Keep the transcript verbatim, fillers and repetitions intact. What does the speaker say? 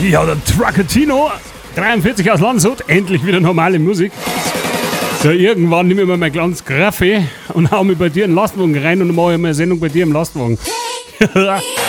Ja, der Truckatino, dreiundvierzig aus Landshut, endlich wieder normale Musik. So, irgendwann nehme ich mir mein kleines Graffe und hau mir bei dir in den Lastwagen rein und mache ich mal eine Sendung bei dir im Lastwagen.